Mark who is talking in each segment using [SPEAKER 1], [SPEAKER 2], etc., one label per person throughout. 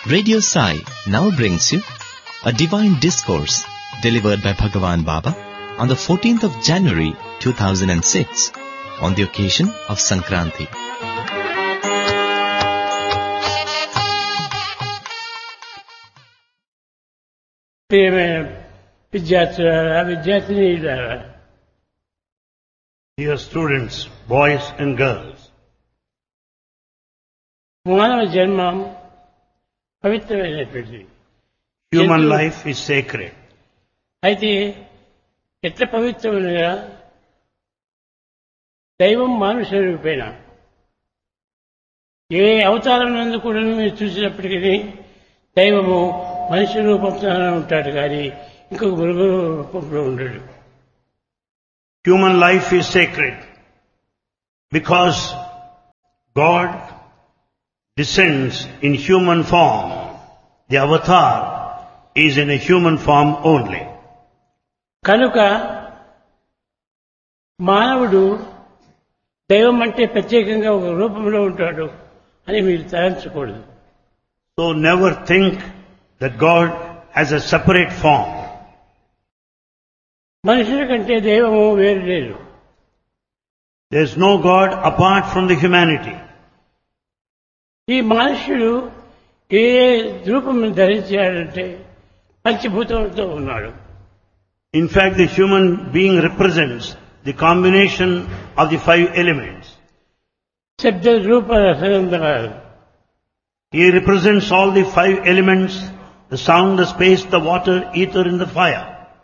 [SPEAKER 1] Radio Sai now brings you a divine discourse delivered by Bhagavan Baba on the 14th of January 2006 on the occasion of Sankranti.
[SPEAKER 2] Dear students, boys and girls,
[SPEAKER 3] మానవ జన్మం పవిత్రమైనటువంటిది.
[SPEAKER 2] human life is sacred.
[SPEAKER 3] అయితే ఎట్లా పవిత్రమైనగా దైవం మానుష రూపేణ ఏ అవతారం నందు కూడా మీరు చూసినప్పటికీ దైవము మనిషి రూపంతో ఉంటాడు కానీ ఇంకొక మృగ రూపంలో ఉండడు.
[SPEAKER 2] Human life is sacred because God descends in human form. The avatar is in a human form only.
[SPEAKER 3] కనుక మానవుడు దైవం అంటే ప్రత్యేకంగా ఒక రూపంలో ఉంటాడు అని మీరు తలంచకూడదు.
[SPEAKER 2] So never think that God has a separate form.
[SPEAKER 3] మనుషుల కంటే దైవము వేరు లేదు.
[SPEAKER 2] There is no God apart from the humanity.
[SPEAKER 3] ఈ మనుష్యుడు ఏ రూపం ధరించాడంటే పంచభూతాలతో ఉన్నాడు.
[SPEAKER 2] In fact, the human being represents the combination of the five elements.
[SPEAKER 3] శబ్ద రూప రసగంధాలు.
[SPEAKER 2] He represents all the five elements: the sound, the space, the water, ether and the fire.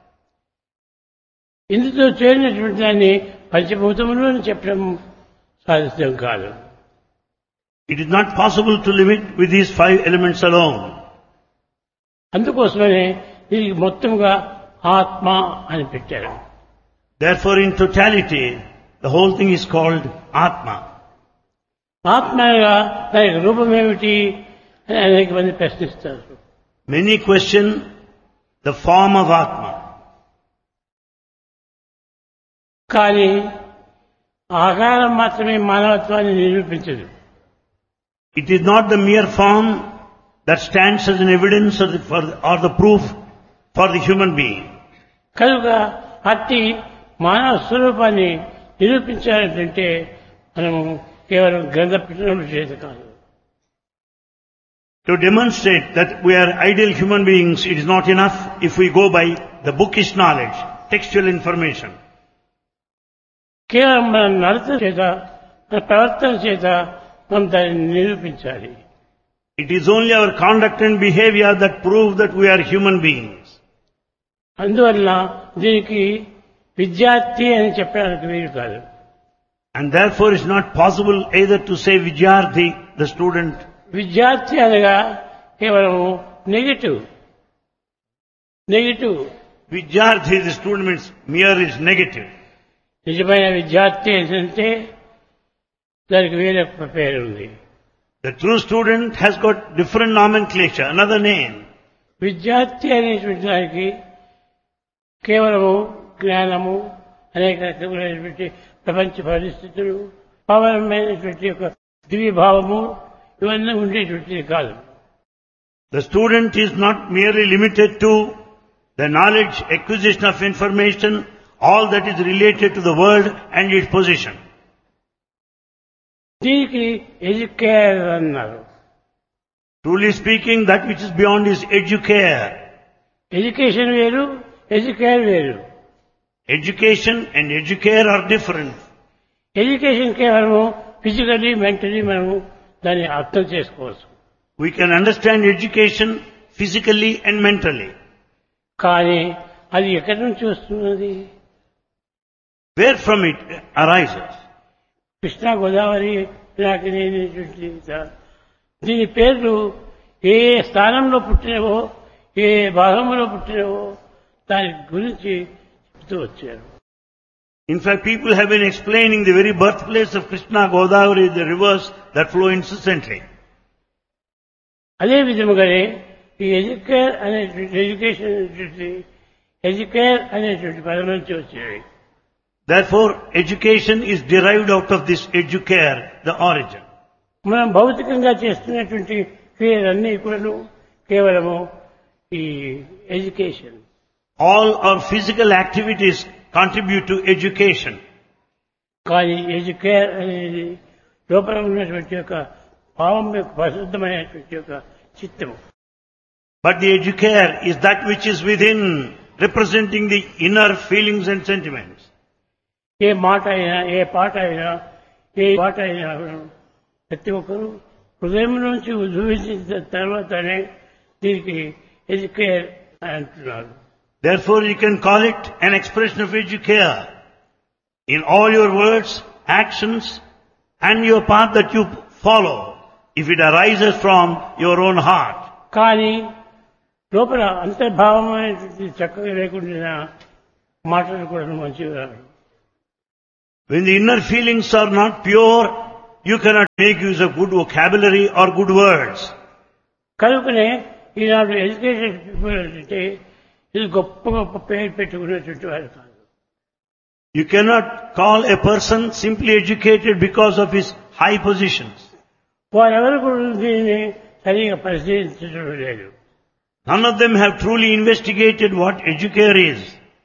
[SPEAKER 3] ఇందులో చేరినటువంటి దాన్ని పంచభూతములు అని చెప్పడం సాధ్యం కాదు.
[SPEAKER 2] It is not possible to limit with these five elements alone.
[SPEAKER 3] అందుకోసమనే దీనికి మొత్తంగా ఆత్మ అని పెట్టారు.
[SPEAKER 2] Therefore, in totality, the whole thing is called Atma.
[SPEAKER 3] ఆత్మగా దానికి రూపం ఏమిటి అని అనేక మంది ప్రశ్నిస్తారు.
[SPEAKER 2] Many question the form of Atma.
[SPEAKER 3] కానీ ఆకారం మాత్రమే మానవత్వాన్ని నిరూపించదు.
[SPEAKER 2] It is not the mere form that stands as an evidence or the proof for the human being.
[SPEAKER 3] కనుక అట్టి మానవ స్వరూపాన్ని నిరూపించాలంటే మనము కేవలం గ్రంథ పఠనం చేత కాదు.
[SPEAKER 2] To demonstrate that we are ideal human beings, it is not enough if we go by the bookish knowledge, textual information.
[SPEAKER 3] కేవలం మన నడత చేత మన ప్రవర్తన చేత మనం దాన్ని నిరూపించాలి.
[SPEAKER 2] It is only our conduct and behavior that prove that we are human beings.
[SPEAKER 3] అందువల్ల దీనికి విద్యార్థి అని చెప్పడానికి వీలు కాదు.
[SPEAKER 2] And therefore it's not possible either to say Vidyarthi, the student.
[SPEAKER 3] విద్యార్థి అనగా కేవలం negative.
[SPEAKER 2] Vidyarthi, the student means mere is negative.
[SPEAKER 3] నిజమైన విద్యార్థి ఏంటంటే దానికి వేరే పేరు ఉంది.
[SPEAKER 2] The true student has got different nomenclature, another name.
[SPEAKER 3] విద్యార్థి అనేటువంటి దానికి కేవలము జ్ఞానము, అనేక రకమైనటువంటి ప్రపంచ పరిస్థితులు, పవనమైనటువంటి యొక్క దివ్యభావము ఇవన్నీ ఉండేటువంటిది కాదు.
[SPEAKER 2] The student is not merely limited to the knowledge, acquisition of information, all that is related to the world and its position.
[SPEAKER 3] దీనికి ఎడ్యుకేర్ అన్నారు.
[SPEAKER 2] Truly speaking, that which is beyond is educare.
[SPEAKER 3] Education వేరు, educare వేరు.
[SPEAKER 2] Education and educare are different.
[SPEAKER 3] Education కేవలము physically mentally మనము దాన్ని అర్థం చేసుకోవచ్చు.
[SPEAKER 2] We can understand education physically and mentally.
[SPEAKER 3] కానీ అది ఎక్కడి నుంచి వస్తున్నది?
[SPEAKER 2] Where from it arises?
[SPEAKER 3] Krishna Godavari పినాకినేటువంటి దీని పేర్లు ఏ స్థానంలో పుట్టినవో, ఏ భాగంలో పుట్టినవో దాని గురించి చెప్తూ వచ్చారు.
[SPEAKER 2] In fact, people have been explaining the very birthplace of Krishna, Godavari, the rivers that flow incessantly.
[SPEAKER 3] అదే విధముగానే ఈ ఎడ్యుకేర్ అనేటువంటి ఎడ్యుకేర్ అనేటువంటి పదం నుంచి వచ్చాయి.
[SPEAKER 2] Therefore, education is derived out of this educare, the origin.
[SPEAKER 3] మనం భౌతికంగా చేస్తున్నటువంటి క్రియలన్నీ కూడాను కేవలము ఈ education.
[SPEAKER 2] All our physical activities contribute to education.
[SPEAKER 3] కానీ ఎడ్యుకేర్ అనేది లోపల ఉన్నటువంటి యొక్క భావం యొక్క పరిశుద్ధమైనటువంటి యొక్క చిత్తము.
[SPEAKER 2] But the educare is that which is within, representing the inner feelings and sentiments.
[SPEAKER 3] ఏ మాట అయినా, ఏ పాట అయినా, ఏ పాట అయినా ప్రతి ఒక్కరూ హృదయం నుంచి ఉద్భవించిన తర్వాతనే దీనికి ఎడ్యుకేర్ అని అంటున్నారు.
[SPEAKER 2] Therefore you can call it an expression of educare in all your words, actions and your path that you follow, if it arises from your own heart.
[SPEAKER 3] కానీ లోపల అంతర్భావమైనటువంటి చక్కగా లేకుండా మాటలు కూడా మంచిగా రాదు.
[SPEAKER 2] When the inner feelings are not pure, you cannot make use of good vocabulary or good words.
[SPEAKER 3] కనుకనే ఈనాడు education people అంటే ఇది గొప్ప గొప్ప పేరు పెట్టుకునేటువంటి వారు కాదు.
[SPEAKER 2] You cannot call a person simply educated because of his high positions.
[SPEAKER 3] వారెవరు కూడా దీన్ని సరిగా పరిశీలించడం లేదు.
[SPEAKER 2] None of them have truly investigated what educare is.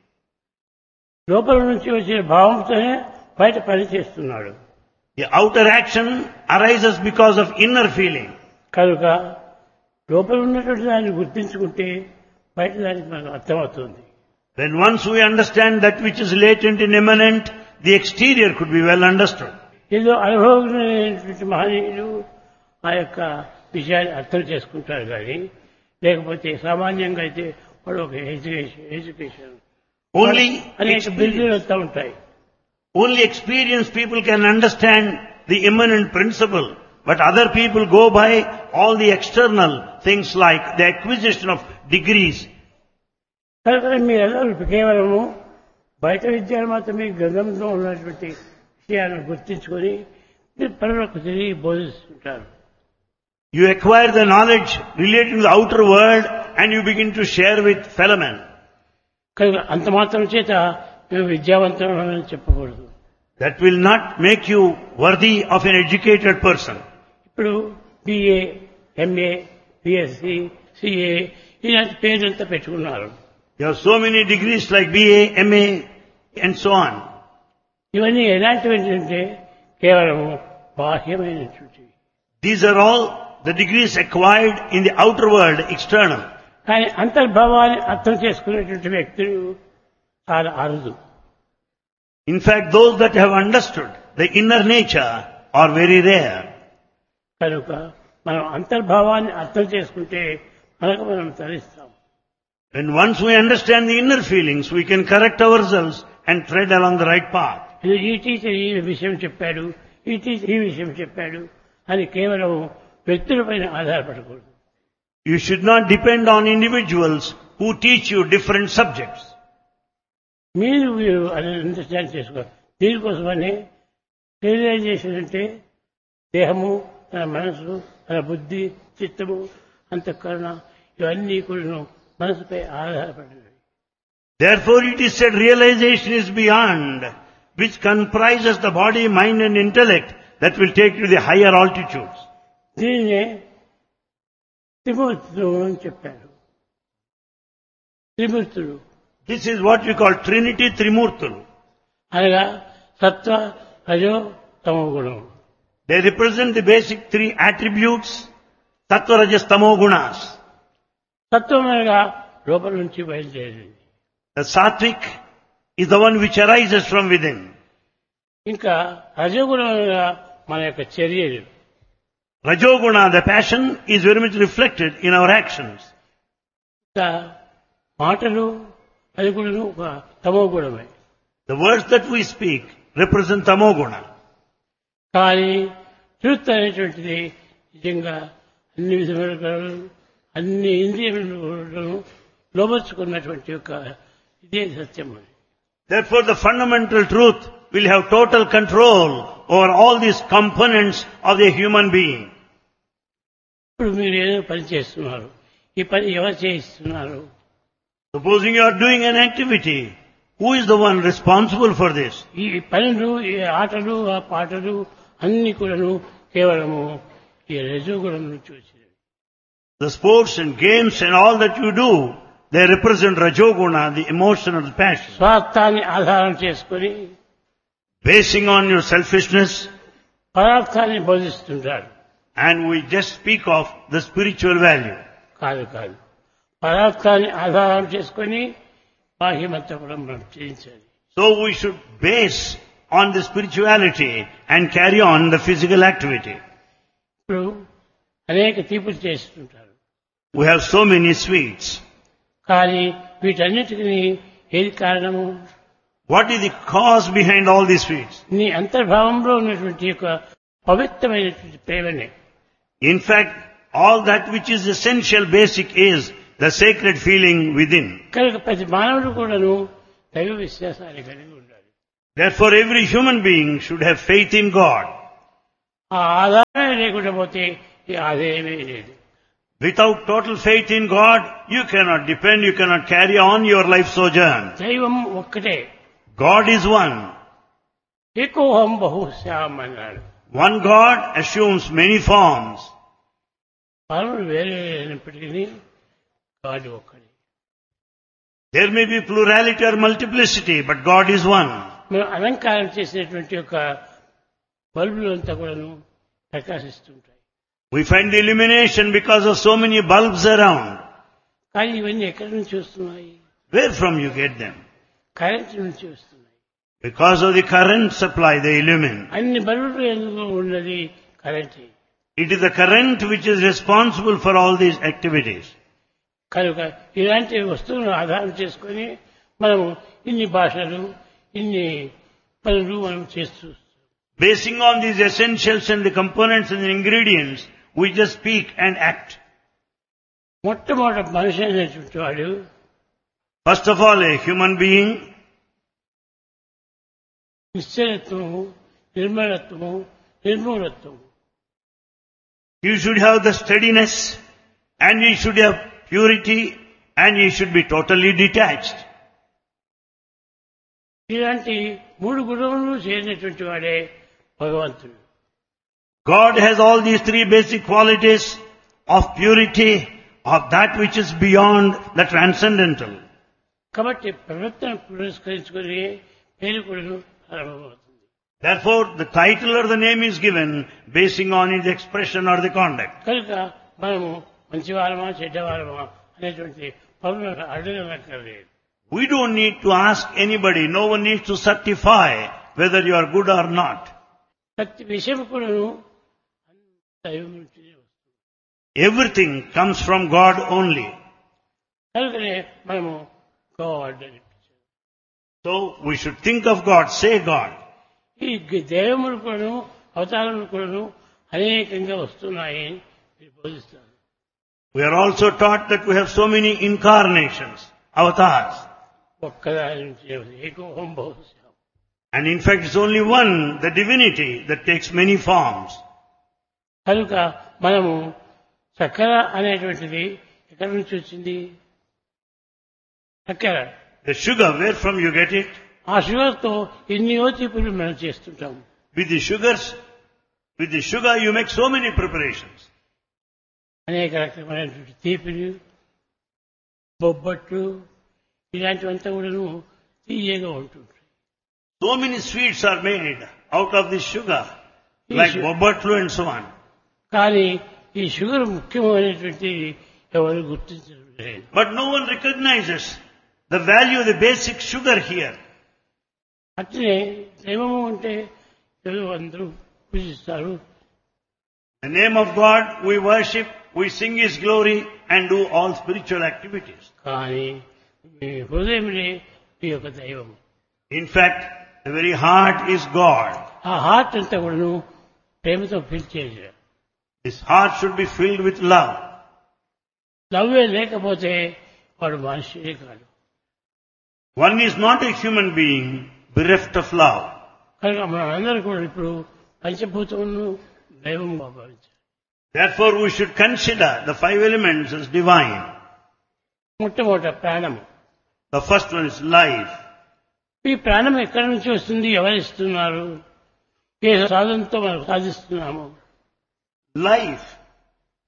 [SPEAKER 3] లోపల నుంచి వచ్చిన భావంతోనే బయట పని చేస్తున్నాడు.
[SPEAKER 2] The outer action arises because of inner feeling.
[SPEAKER 3] కనుక లోపల ఉన్నటువంటి దాన్ని గుర్తించుకుంటే బయట దానికి మనకు అర్థమవుతుంది.
[SPEAKER 2] When once we understand that which is latent and immanent, the exterior could be well understood.
[SPEAKER 3] ఏదో అనుభవమైనటువంటి మహనీయులు ఆ యొక్క విషయాన్ని అర్థం చేసుకుంటారు కానీ లేకపోతే సామాన్యంగా అయితే వాడు ఒక ఎడ్యుకేషన్ అనేక బిల్డింగ్లు వస్తూ ఉంటాయి.
[SPEAKER 2] Only experienced people can understand the immanent principle, but other people go by all the external things like the acquisition of degrees.
[SPEAKER 3] కనుక మీరెల్లరూ కేవలము బయట విద్యను మాత్రమే గ్రంథంలో ఉన్నటువంటి విషయాలను గుర్తించుకొని మీరు పరులకు తిరిగి బోధిస్తుంటారు.
[SPEAKER 2] You acquire the knowledge relating to the outer world and you begin to share with fellow men.
[SPEAKER 3] కనుక అంత మాత్రం చేత మేము విద్యావంతులని చెప్పకూడదు.
[SPEAKER 2] That will not make you worthy of an educated person.
[SPEAKER 3] ఇప్పుడు బిఏ, ఎంఏ, బిఎస్సి, సిఏ ఇలాంటి పేర్లంతా పెట్టుకున్నారు.
[SPEAKER 2] You have so many degrees like BA, MA and so on.
[SPEAKER 3] ఇవన్నీ ఎలాంటివి అంటే కేవలం బాహ్యమైనటువంటి.
[SPEAKER 2] These are all the degrees acquired in the outer world, external.
[SPEAKER 3] కానీ అంతర్భావాన్ని అర్థం చేసుకునేటువంటి వ్యక్తులు చాలా అరుదు.
[SPEAKER 2] In fact, those that have understood the inner nature are very rare.
[SPEAKER 3] కనుక మనం అంతర్భావాన్ని అర్థం చేసుకుంటే మనకు మనం తరిస్తాం.
[SPEAKER 2] When once we understand the inner feelings, we can correct ourselves and tread along the right path.
[SPEAKER 3] ఈ టీచర్ ఈ విషయం చెప్పాడు, ఈ టీచర్ ఈ విషయం చెప్పాడు అని కేవలం వ్యక్తులపైన ఆధారపడకూడదు.
[SPEAKER 2] You should not depend on individuals who teach you different subjects.
[SPEAKER 3] మీరు అది అండర్స్టాండ్ చేసుకోవాలి. దీనికోసమని రియలైజేషన్ అంటే దేహము, తన మనసు, తన బుద్ధి, చిత్తము, అంతఃకరణ ఇవన్నీ కూడా మనసుపై ఆధారపడినవి.
[SPEAKER 2] Therefore it is said realization is beyond, which comprises the body, mind and intellect that will take you to the higher altitudes.
[SPEAKER 3] దీనినే త్రిమూర్తులు అని చెప్పారు. త్రిమూర్తులు.
[SPEAKER 2] This is what we call Trinity Trimurtulu.
[SPEAKER 3] అనగా సత్వ, రజో, తమో గుణం.
[SPEAKER 2] They represent the basic three attributes, Sattva, Rajas, Tamo Gunas.
[SPEAKER 3] సత్వం అనగా లోపల నుంచి బయలుదేరింది.
[SPEAKER 2] The Sattvic is the one which arises from within.
[SPEAKER 3] ఇంకా రజోగుణం అనగా మన యొక్క చర్యలు.
[SPEAKER 2] Rajoguna, the passion, is very much reflected in our actions.
[SPEAKER 3] ఇంకా మాటలు అది కూడా ఒక తమో గుణమే.
[SPEAKER 2] The words that we speak represent Tamo Guna.
[SPEAKER 3] కానీ ట్రూత్ అనేటువంటిది నిజంగా అన్ని విధములుగా అన్ని ఇంద్రియములను లోబర్చుకున్నటువంటి యొక్క ఇదే సత్యం.
[SPEAKER 2] Therefore the fundamental truth will have total control over all these components of the human being.
[SPEAKER 3] ఇప్పుడు మీరు ఏదో పని చేస్తున్నారు, ఈ పని ఎవరు చేయిస్తున్నారు?
[SPEAKER 2] Supposing you are doing an activity, who is the one responsible for this?
[SPEAKER 3] ఈ పనులు, ఈ ఆటలు, ఆ పాటలు అన్ని కూడాను కేవలము ఈ రజోగుణం నుంచి వచ్చినవి.
[SPEAKER 2] The sports and games and all that you do, they represent Rajoguna, the emotional passion.
[SPEAKER 3] స్వార్థాన్ని ఆధారం చేసుకుని
[SPEAKER 2] Basing on your selfishness,
[SPEAKER 3] పదార్థాన్ని బోధిస్తుంటారు.
[SPEAKER 2] and we just speak of the spiritual value.
[SPEAKER 3] కాదు కాదు, పదార్థాన్ని ఆధారం చేసుకుని బాహ్యమంతా కూడా మనం చేయించాలి.
[SPEAKER 2] So we should base on the spirituality and carry on the physical activity.
[SPEAKER 3] ఇప్పుడు అనేక తీపులు చేస్తుంటారు,
[SPEAKER 2] We have so many sweets.
[SPEAKER 3] కానీ వీటన్నిటికీ ఏది కారణము?
[SPEAKER 2] What is the cause behind all these sweets?
[SPEAKER 3] నీ అంతర్భావంలో ఉన్నటువంటి యొక్క పవిత్రమైనటువంటి ప్రేమనే.
[SPEAKER 2] In fact, all that which is essential, basic is the sacred feeling within.
[SPEAKER 3] కనుక ప్రతి మానవుడు కూడాను దైవ విశ్వాసాన్ని కలిగి ఉండాలి.
[SPEAKER 2] Therefore, every human being should have faith in God.
[SPEAKER 3] ఆ ఆధారమే లేకుండా పోతే ఈ ఆదాయమే లేదు.
[SPEAKER 2] Without total faith in God, you cannot depend, you cannot carry on your life sojourn.
[SPEAKER 3] దైవం ఒక్కటే.
[SPEAKER 2] God is one.
[SPEAKER 3] ఏకోహం బహుశ్యాం అన్నాడు.
[SPEAKER 2] One God assumes many forms.
[SPEAKER 3] పరముడు వేరే అయినప్పటికీ గాడు ఒక్కడే.
[SPEAKER 2] There may be plurality or multiplicity, but God is one.
[SPEAKER 3] మనం అలంకారం చేసేటువంటి యొక్క బల్బులు అంతా కూడాను ప్రకాశిస్తుంటాయి.
[SPEAKER 2] We find the illumination because of so many bulbs around.
[SPEAKER 3] కానీ ఇవన్నీ ఎక్కడి నుంచి వస్తున్నాయి?
[SPEAKER 2] Where from you get them?
[SPEAKER 3] Current నుంచి వస్తున్నాయి.
[SPEAKER 2] Because of the current supply, they illumine.
[SPEAKER 3] అన్ని బల్బులు ఎందుకు ఉన్నది కరెంటే.
[SPEAKER 2] It is the current which is responsible for all these activities.
[SPEAKER 3] కనుక ఇలాంటి వస్తువులను ఆధారం చేసుకొని మనము ఇన్ని భాషలు, ఇన్ని పనులు మనం చేస్తూ,
[SPEAKER 2] Basing on these essentials and the components and the ingredients, we just speak and act.
[SPEAKER 3] మొట్టమొదటి మనిషి అనేటువంటి వాడు
[SPEAKER 2] First of all, a human being,
[SPEAKER 3] నిశ్చలత్వము, నిర్మలత్వము, నిర్మూలత్వము.
[SPEAKER 2] he should have the steadiness, and he should have purity, and he should be totally detached.
[SPEAKER 3] ఇలాంటి మూడు గుణములు చేరినటువంటి వాడే భగవంతుడు.
[SPEAKER 2] God has all these three basic qualities of purity, of that which is beyond the transcendental.
[SPEAKER 3] కాబట్టి ప్రవర్తన పురస్కరించుకుని పేరుకుడు ప్రారంభమవుతుంది.
[SPEAKER 2] Therefore, the title or the name is given basing on his expression or the conduct.
[SPEAKER 3] కనుక మనము మంచివారమా చెడ్డవారమా అనేటువంటి పనులను అడగనక్కర్లేదు.
[SPEAKER 2] We don't need to ask anybody. No one needs to certify whether you are good or not.
[SPEAKER 3] ప్రతి విషయం కూడాను దైవం నుంచినే వస్తుంది.
[SPEAKER 2] Everything comes from God only.
[SPEAKER 3] కనుకనే మనము గాడ్ అని పిలిచాము.
[SPEAKER 2] So we should think of God, say God.
[SPEAKER 3] ఈ దైవములు కూడాను అవతారములు కూడాను అనేకంగా వస్తున్నాయి మీరు బోధిస్తారు.
[SPEAKER 2] We are also taught that we have so many incarnations, avatars.
[SPEAKER 3] ఒక్కదాని నుంచి ఏకోహం బహుశ్యాం.
[SPEAKER 2] And in fact, it's only one, the divinity, that takes many forms.
[SPEAKER 3] కనుక మనము చక్కెర అనేటువంటిది ఎక్కడి నుంచి వచ్చింది? చక్కెర.
[SPEAKER 2] The sugar, where from you get it?
[SPEAKER 3] ఆ షుగర్తో ఎన్నో తీపులు మనం చేస్తుంటాము.
[SPEAKER 2] With the sugar you make so many preparations.
[SPEAKER 3] అనేక రకమైనటువంటి తీపిలు, బొబ్బట్లు ఇలాంటివంతా కూడాను తీయగా ఉంటుంటాయి.
[SPEAKER 2] So many sweets are made out of this sugar, like bobbatlu and so on.
[SPEAKER 3] కానీ ఈ షుగర్ ముఖ్యమైనటువంటి ఎవరు గుర్తించడం లేదు.
[SPEAKER 2] But no one recognizes the value of the basic sugar here.
[SPEAKER 3] అట్లనే దైవము అంటే ఎవరు అందరూ పూజిస్తారు.
[SPEAKER 2] The name of God we worship, we sing His glory and do all spiritual activities.
[SPEAKER 3] కానీ మీ హృదయమే మీ యొక్క దైవం.
[SPEAKER 2] In fact, the very heart is God.
[SPEAKER 3] ఆ హార్ట్ అంతా కూడాను ప్రేమతో పిలిచేది.
[SPEAKER 2] This heart should be filled with love.
[SPEAKER 3] లవ్వే లేకపోతే వాడు మనిషినే కాదు.
[SPEAKER 2] One is not a human being bereft of love.
[SPEAKER 3] కనుక మనందరూ కూడా ఇప్పుడు పంచభూతములను దైవంగా భావించాలి.
[SPEAKER 2] Therefore, we should consider the five elements as divine.
[SPEAKER 3] మొట్టమొదట ప్రాణము.
[SPEAKER 2] The first one is life.
[SPEAKER 3] ఈ ప్రాణం ఎక్కడి నుంచి వస్తుంది? ఎవరిస్తున్నారు? ఏ సాధనతో మనం సాధిస్తున్నాము?
[SPEAKER 2] Life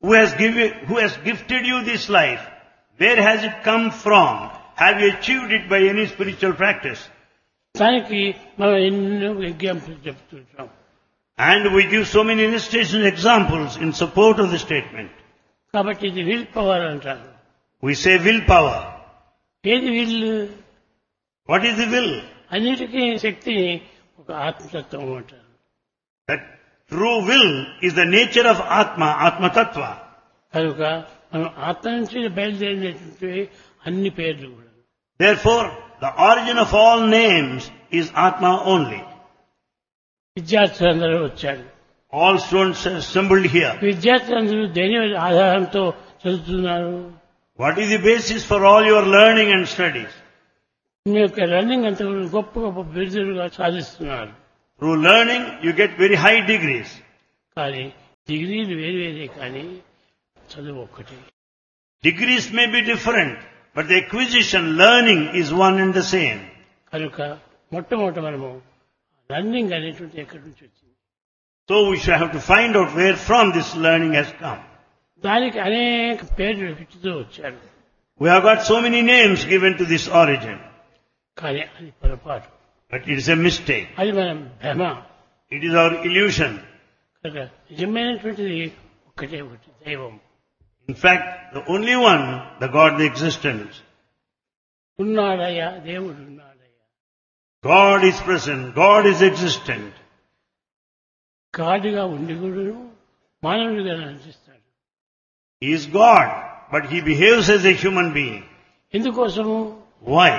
[SPEAKER 2] who has gifted you this life? Where has it come from? Have you achieved it by any spiritual practice?
[SPEAKER 3] దానికి మనం ఎన్నో ఎగ్జాంపుల్స్ చెప్తుంటాం.
[SPEAKER 2] And we give so many illustration examples in support of the statement.
[SPEAKER 3] కాబట్టి ఇది will power అంటారు.
[SPEAKER 2] We say willpower.
[SPEAKER 3] ఏది will?
[SPEAKER 2] What is the will?
[SPEAKER 3] అన్నిటికీ శక్తిని ఒక ఆత్మతత్వం అంటారు.
[SPEAKER 2] That true will is the nature of Atma, Atma Tattva.
[SPEAKER 3] కనుక మనం ఆత్మ నుంచి బయలుదేరినటువంటి అన్ని పేర్లు కూడా.
[SPEAKER 2] Therefore, the origin of all names is Atma only.
[SPEAKER 3] విద్యార్థులందరూ వచ్చారు.
[SPEAKER 2] All students assembled here.
[SPEAKER 3] విద్యార్థులందరూ దేని ఆధారంతో చదువుతున్నారు?
[SPEAKER 2] What is the basis for all your learning and studies?
[SPEAKER 3] మీ యొక్క రన్నింగ్ అంతా గొప్ప గొప్ప బిరుదులుగా సాధిస్తున్నారు.
[SPEAKER 2] Through learning, you get very high degrees.
[SPEAKER 3] కానీ డిగ్రీలు వేరే కానీ చదువు ఒక్కటే.
[SPEAKER 2] Degrees may be different, but the acquisition, learning is one and the same.
[SPEAKER 3] కనుక మొట్టమొదట మనము రన్నింగ్ అనేటువంటి ఎక్కడి నుంచి వచ్చింది.
[SPEAKER 2] So we shall have to find out where from this learning has come.
[SPEAKER 3] దానికి అనేక పేర్లు పెట్టుతూ వచ్చారు.
[SPEAKER 2] We have got so many names given to this origin.
[SPEAKER 3] కానీ అది పొరపాటు.
[SPEAKER 2] But it is a mistake.
[SPEAKER 3] అది మన భ్రమ.
[SPEAKER 2] It is our illusion.
[SPEAKER 3] కనుక నిజమైనటువంటిది ఒక్కటే ఒకటి, దైవం.
[SPEAKER 2] In fact, the only one, the God, the existence.
[SPEAKER 3] ఉన్నాడయ్యా, దేవుడు ఉన్నాడయ్యా.
[SPEAKER 2] God is present. God is existent.
[SPEAKER 3] గాడిగా ఉండి కూడా మానవుడిగా నటిస్తాడు.
[SPEAKER 2] He is God, but he behaves as a human being.
[SPEAKER 3] ఎందుకోసము?
[SPEAKER 2] Why?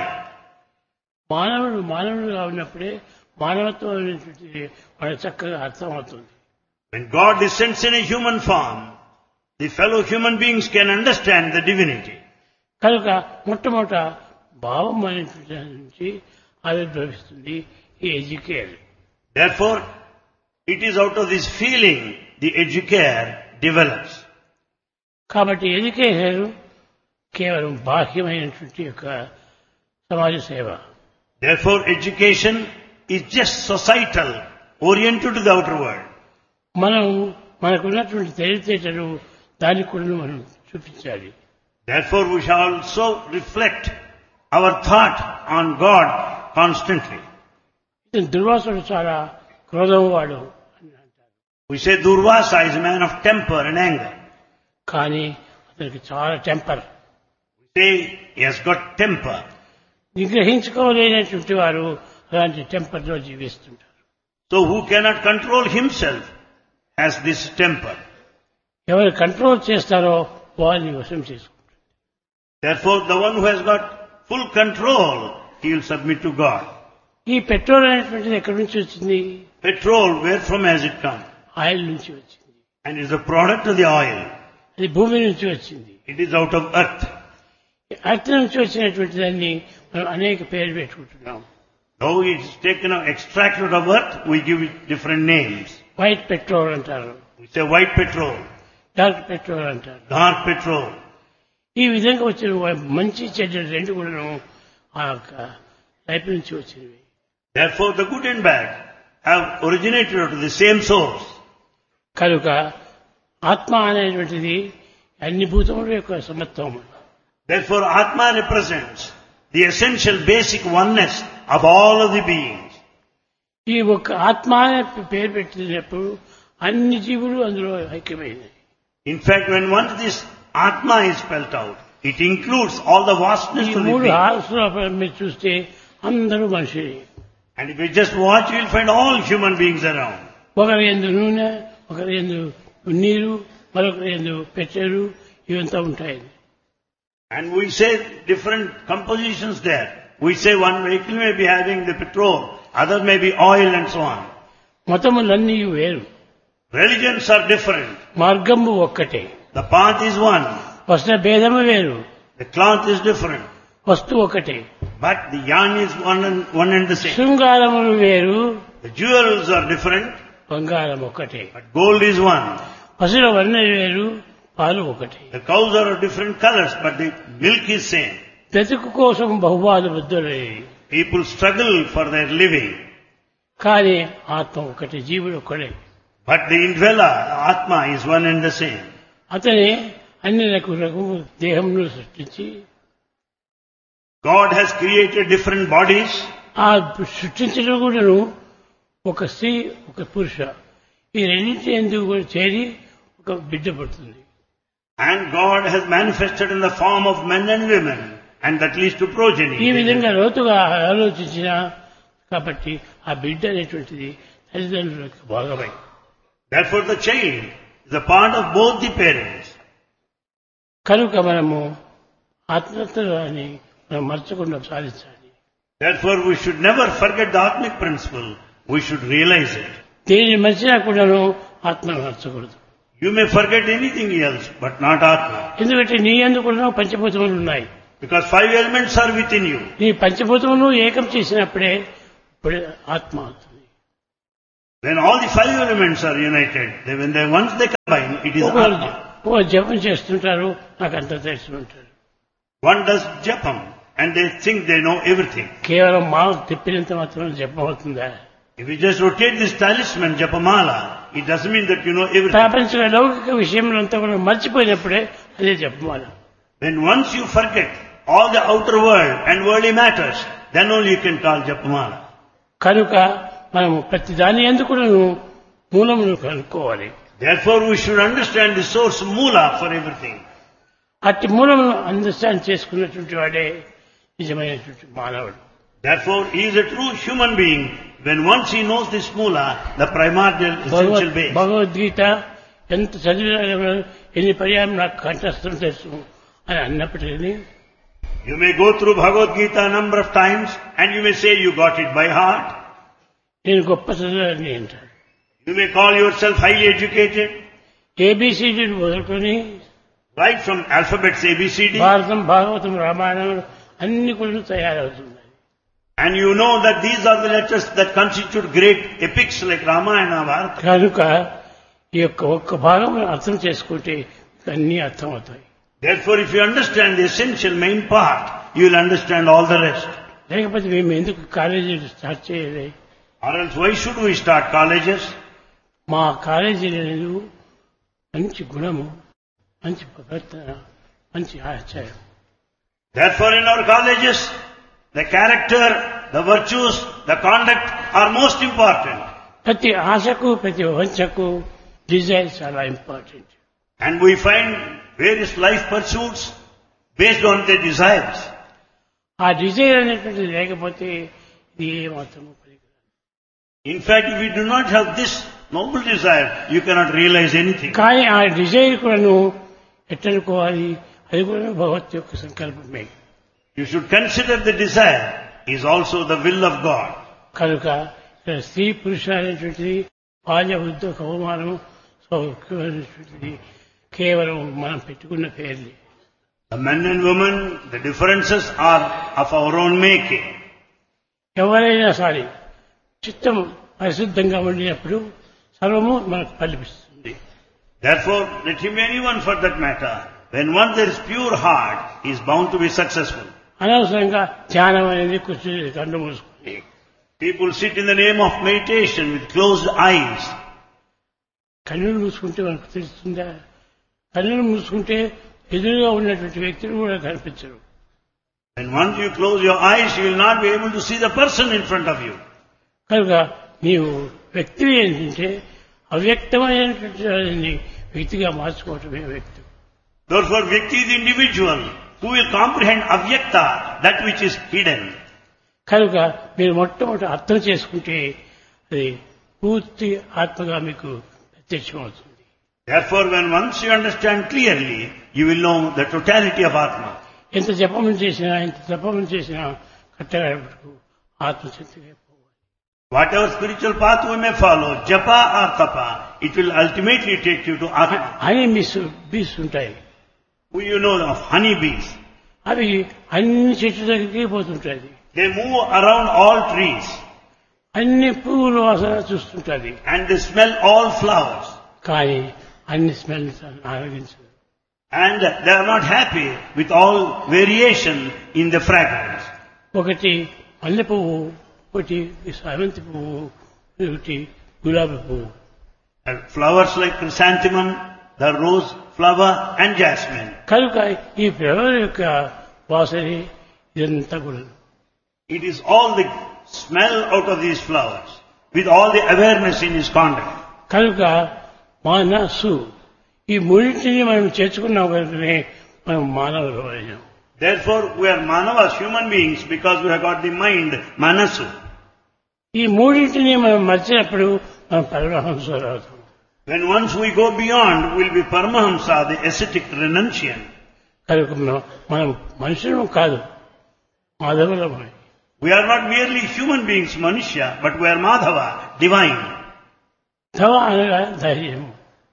[SPEAKER 3] మానవుడుగా ఉన్నప్పుడే మానవత్వం అనేటువంటిది మనకు చక్కగా అర్థమవుతుంది.
[SPEAKER 2] When God descends in a human form, the fellow human beings can understand the divinity.
[SPEAKER 3] కనుక మొట్టమొదట భావం అనేటువంటి నుంచి ఆవిర్భవిస్తుంది ఈ educare.
[SPEAKER 2] Therefore, it is out of this feeling the educare develops.
[SPEAKER 3] కాబట్టి ఎడ్యుకేషన్ కేవలం బాహ్యమైనటువంటి యొక్క సమాజ సేవ.
[SPEAKER 2] Therefore, education is just societal, oriented to the outer world.
[SPEAKER 3] మనం మనకున్నటువంటి తెలివితేటలు దానికి కూడా మనం చూపించాలి.
[SPEAKER 2] Therefore, we shall also reflect our thought on God constantly.
[SPEAKER 3] దుర్వాసుడు చాలా క్రోధం వాడు అని అంటారు.
[SPEAKER 2] We say Durvasa is a man of temper and anger.
[SPEAKER 3] కానీ అతనికి చాలా temper.
[SPEAKER 2] We say he has got temper.
[SPEAKER 3] నిగ్రహించుకోలేనటువంటి వారు అలాంటి టెంపర్లో జీవిస్తుంటారు.
[SPEAKER 2] So who cannot control himself has this temper.
[SPEAKER 3] ఎవరు కంట్రోల్ చేస్తారో వారిని వశం చేసుకుంటారు.
[SPEAKER 2] Therefore, the one who has got full control, he will submit to God.
[SPEAKER 3] ఈ పెట్రోల్ అనేటువంటిది ఎక్కడి నుంచి వచ్చింది?
[SPEAKER 2] Petrol, where from has it come?
[SPEAKER 3] Oil నుంచి వచ్చింది.
[SPEAKER 2] And is a product of the oil.
[SPEAKER 3] అది భూమి నుంచి వచ్చింది.
[SPEAKER 2] It is out of earth.
[SPEAKER 3] Earth నుంచి వచ్చినటువంటి దాన్ని మనం అనేక పేర్లు పెట్టుకుంటున్నాం.
[SPEAKER 2] Though it is taken out, extracted of earth, we give it different names.
[SPEAKER 3] White petrol అంటారు,
[SPEAKER 2] We say white petrol,
[SPEAKER 3] dark petrol అంటారు.
[SPEAKER 2] dark petrol.
[SPEAKER 3] ఈ విధంగా వచ్చిన మంచి చెడ్డ రెండు కూడా ఆ యొక్క లైఫ్ నుంచి వచ్చినవి.
[SPEAKER 2] Therefore, the good and bad have originated out of the same source.
[SPEAKER 3] కనుక ఆత్మ అనేటువంటిది అన్ని భూతముల యొక్క సమత్వం.
[SPEAKER 2] Therefore, Atma represents the essential basic oneness of all of the beings.
[SPEAKER 3] ఈ ఒక్క ఆత్మ అనే పేరు పెట్టినప్పుడు అన్ని జీవులు అందులో ఐక్యమైనవి.
[SPEAKER 2] In fact, when once this Atma is spelt out, it includes all the vastness
[SPEAKER 3] ఈ
[SPEAKER 2] of the
[SPEAKER 3] మూడు
[SPEAKER 2] beings.
[SPEAKER 3] హార్సులు మీరు చూస్తే అందరూ మనుషులే.
[SPEAKER 2] And if you just watch, you will find all human beings around.
[SPEAKER 3] ఒకరి యందు నూనె, ఒకరి యందు నీరు, మరొకరి యందు పెట్రోలు ఇవంతా ఉంటాయి.
[SPEAKER 2] And we say different compositions there. We say one vehicle may be having the petrol, other may be oil and so on.
[SPEAKER 3] మతములన్నీ వేరు,
[SPEAKER 2] Religions are different.
[SPEAKER 3] మార్గము ఒక్కటే.
[SPEAKER 2] The path is one.
[SPEAKER 3] వస్త్ర భేదము వేరు,
[SPEAKER 2] The cloth is different.
[SPEAKER 3] వస్తువు ఒకటే.
[SPEAKER 2] But the yarn is one and the same.
[SPEAKER 3] శృంగారములు వేరు,
[SPEAKER 2] The jewels are different,
[SPEAKER 3] బంగారం ఒకటే.
[SPEAKER 2] but gold is one.
[SPEAKER 3] పశువుల వర్ణ వేరు, పాలు ఒకటే.
[SPEAKER 2] The cows are of different colors, but the milk is same.
[SPEAKER 3] బ్రతుకు కోసం బహుబాధ బుద్ధులే,
[SPEAKER 2] People struggle for their living.
[SPEAKER 3] కానీ ఆత్మ ఒకటి, జీవుడు ఒక్కడే.
[SPEAKER 2] But the indweller, Atma, is one and the same.
[SPEAKER 3] అతనే అన్ని రకము దేహంలో సృష్టించి
[SPEAKER 2] God has created different bodies.
[SPEAKER 3] ఆ సృష్టించడం కూడాను ఒక స్త్రీ ఒక పురుష ఈ రెండింటి ఎందుకు కూడా చేరి ఒక బిడ్డ పడుతుంది.
[SPEAKER 2] And God has manifested in the form of men and women, and that leads to progeny.
[SPEAKER 3] ఈ విధంగా లోతుగా ఆలోచించిన కాబట్టి ఆ బిడ్డ అనేటువంటిది తల్లిదండ్రుల యొక్క భాగమై.
[SPEAKER 2] Therefore the child is a part of both the parents.
[SPEAKER 3] కనుక మనము ఆత్మతత్వాన్ని మనం మర్చకుండా సాధించాలి.
[SPEAKER 2] Therefore we should never forget the Atmic principle. We should realize it.
[SPEAKER 3] దేనిని మర్చినా కూడాను ఆత్మను మర్చకూడదు.
[SPEAKER 2] You may forget anything else, but not Atma.
[SPEAKER 3] ఎందుకంటే నీ యందు కూడా పంచభూతములు ఉన్నాయి.
[SPEAKER 2] Because 5 elements are within you.
[SPEAKER 3] నీ పంచభూతములను ఏకం చేసినప్పుడే ఇప్పుడే ఆత్మ అవుతుంది.
[SPEAKER 2] When all the 5 elements are united, once they combine, it is Atma.
[SPEAKER 3] ఓ జపం చేస్తుంటారు, నాకు అంత తెలిసి ఉంటారు.
[SPEAKER 2] One does japam and they think they know everything.
[SPEAKER 3] కేవలం మాల తిప్పినంత మాత్రం జపం అవుతుందా?
[SPEAKER 2] If you just rotate this talisman, japamala, it doesn't mean that you know everything.
[SPEAKER 3] ప్రాపంచిక లౌకిక విషయంలో కూడా మర్చిపోయినప్పుడే అదే జపమాల.
[SPEAKER 2] When once you forget all the outer world and worldly matters, then only you can call japamala.
[SPEAKER 3] కనుక మనము ప్రతి దాని యందు కూడాను మూలమును కనుక్కోవాలి.
[SPEAKER 2] Therefore we should understand the source moola for everything.
[SPEAKER 3] అట్టి మూలమును అండర్స్టాండ్ చేసుకున్నటువంటి వాడే నిజమైనటువంటి మానవుడు.
[SPEAKER 2] Therefore he is a true human being when once he knows this moola, the primordial essential base.
[SPEAKER 3] Bhagavad Gita ఎంత చదివినా ఎన్ని పర్యాయం నాకు కంఠస్థం తెలుసు అని అన్నప్పటికీ
[SPEAKER 2] You may go through Bhagavad Gita a number of times and you may say you got it by heart.
[SPEAKER 3] నేను గొప్ప చదివాని అంటాడు.
[SPEAKER 2] You may call yourself highly educated.
[SPEAKER 3] ఏబిసిడీలు మొదలుకొని
[SPEAKER 2] Right from alphabets ABCD.
[SPEAKER 3] భారతం భాగవతం రామాయణం అన్ని కూడా తయారవుతున్నాయి.
[SPEAKER 2] And you know that these are the letters that constitute great epics like Ramayana, Bharata.
[SPEAKER 3] కనుక ఈ యొక్క ఒక్క భాగం అర్థం చేసుకుంటే అన్నీ అర్థమవుతాయి.
[SPEAKER 2] Therefore, if you understand the essential main part, you will understand all the rest.
[SPEAKER 3] లేకపోతే మేము ఎందుకు కాలేజీలు స్టార్ట్ చేయలే?
[SPEAKER 2] Or else why should we start colleges?
[SPEAKER 3] మా కాలేజీలు మంచి గుణము, మంచి ప్రవర్తన, మంచి ఆచారం.
[SPEAKER 2] Therefore, in our colleges, the character, the virtues, the conduct are most important.
[SPEAKER 3] ప్రతి ఆశకు ప్రతి వంచకు డిజైర్ చాలా important.
[SPEAKER 2] And we find various life pursuits based on their desires.
[SPEAKER 3] ఆ డిజైర్ అనేటువంటిది లేకపోతే ఇది ఏమాత్రం పనికిరాదు.
[SPEAKER 2] In fact, if you do not have this noble desire, you cannot realize anything.
[SPEAKER 3] కానీ ఆ డిజైర్ కూడాను ఎట్టనుకోవాలి, అది కూడా భగవత్ యొక్క సంకల్పమే.
[SPEAKER 2] You should consider the desire is also the will of God.
[SPEAKER 3] కనుక ఇక్కడ స్త్రీ పురుష అనేటువంటిది బాల్య వృద్ధ కౌమారం సౌఖ్యమైనటువంటిది కేవలం మనం పెట్టుకున్న పేర్లే.
[SPEAKER 2] The men and women, the differences are of our own making.
[SPEAKER 3] ఎవరైనా సరే చిత్తం పరిశుద్ధంగా ఉండినప్పుడు సర్వము మనకు ఫలిస్తుంది.
[SPEAKER 2] Therefore, let him be anyone for that matter. When once there is pure heart, he is bound to be successful.
[SPEAKER 3] అనవసరంగా ధ్యానం అనేది కూర్చొని కళ్ళు మూసుకుని
[SPEAKER 2] People sit in the name of meditation with closed eyes.
[SPEAKER 3] కన్నులు మూసుకుంటే మనకు తెలుస్తుందా? కన్నులు మూసుకుంటే ఎదురుగా ఉన్నటువంటి వ్యక్తులు కూడా కనిపించరు.
[SPEAKER 2] When once you close your eyes, you will not be able to see the person in front of you.
[SPEAKER 3] కనుక నీవు వ్యక్తి ఏంటంటే అవ్యక్తమైనటువంటి వారిని వ్యక్తిగా మార్చుకోవటమే వ్యక్తి.
[SPEAKER 2] Therefore, Vyakti is the individual who will comprehend avyakta, that which is hidden.
[SPEAKER 3] కనుక మీరు మొట్టమొదటి అర్థం చేసుకుంటే అది పూర్తి ఆత్మగా మీకు ప్రత్యక్షమవుతుంది.
[SPEAKER 2] Therefore, when once you understand clearly, you will know the totality of Atma.
[SPEAKER 3] ఎంత జపం చేసినా కట్టగడపకు ఆత్మశక్తిగా పోవాలి.
[SPEAKER 2] Whatever spiritual path we may follow, japa or tapa, it will ultimately take you to Atma.
[SPEAKER 3] అని బీస్ ఉంటాయి.
[SPEAKER 2] You know of honey bees.
[SPEAKER 3] అవి అన్ని చెట్ల దగ్గరికి పోతుంటాయి.
[SPEAKER 2] They move around all trees.
[SPEAKER 3] అన్ని పువ్వులు వాసన చూస్తుంటది.
[SPEAKER 2] And they smell all flowers.
[SPEAKER 3] కానీ అన్ని smell ఆరగించదు.
[SPEAKER 2] And they are not happy with all variation in the fragrance.
[SPEAKER 3] ఒకటి మల్లె పువ్వు, ఒకటి సామంతి పువ్వు, ఒకటి గులాబీ పువ్వు.
[SPEAKER 2] And flowers like chrysanthemum, the rose flower and jasmine.
[SPEAKER 3] కనుక ఈ ఫ్లవర్ యొక్క వాసన ఇదంతా కూడా
[SPEAKER 2] It is all the smell out of these flowers with all the awareness in his conduct.
[SPEAKER 3] కనుక మనసు ఈ మూడింటిని మనం చేర్చుకున్నాం కనుకనే మనం మానవులు అయినాం.
[SPEAKER 2] Therefore, we are manavas, human beings, because we have got the mind, manasu.
[SPEAKER 3] ఈ మూడింటిని మనం మర్చినప్పుడు మనం పరమహంసలు అవుతాం.
[SPEAKER 2] When once we go beyond, we will be Paramahamsa, the ascetic renunciant.
[SPEAKER 3] కనుక మనం మనుషులం కాదు, మాధవులమై.
[SPEAKER 2] We are not merely human beings, Manushya, but we are Madhava, divine.
[SPEAKER 3] ధవ అనగా ధైర్యము,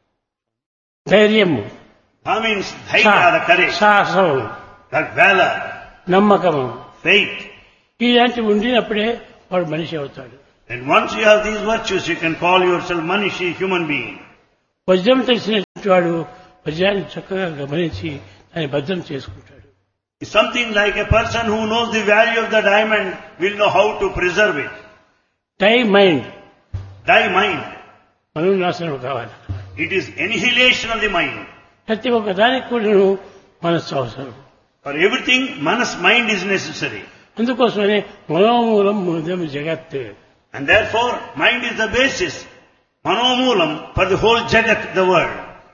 [SPEAKER 3] ధైర్యము,
[SPEAKER 2] That means dhairya, the courage,
[SPEAKER 3] సాహసము,
[SPEAKER 2] that valor,
[SPEAKER 3] నమ్మకము,
[SPEAKER 2] faith.
[SPEAKER 3] ఇలాంటివి ఉండినప్పుడే వాడు మనిషి అవుతాడు.
[SPEAKER 2] And once you have these virtues, you can call yourself Manishi, human being.
[SPEAKER 3] వజ్రం తెలిసినటువంటి వాడు వజ్రాన్ని చక్కగా గమనించి దాన్ని భద్రం చేసుకుంటాడు.
[SPEAKER 2] It's something like a person who knows the value of the diamond will know how to preserve it.
[SPEAKER 3] Tie mind,
[SPEAKER 2] Thy mind.
[SPEAKER 3] మనోనాశనం కావాలి.
[SPEAKER 2] It is annihilation of the mind.
[SPEAKER 3] ప్రతి ఒక్క దానికి కూడా మనస్సు అవసరం.
[SPEAKER 2] For everything, manas mind is necessary.
[SPEAKER 3] అందుకోసమనే మనోమూలం మూలం జగత్.
[SPEAKER 2] And therefore, mind is the basis, manomulam, for the whole jagat, the world.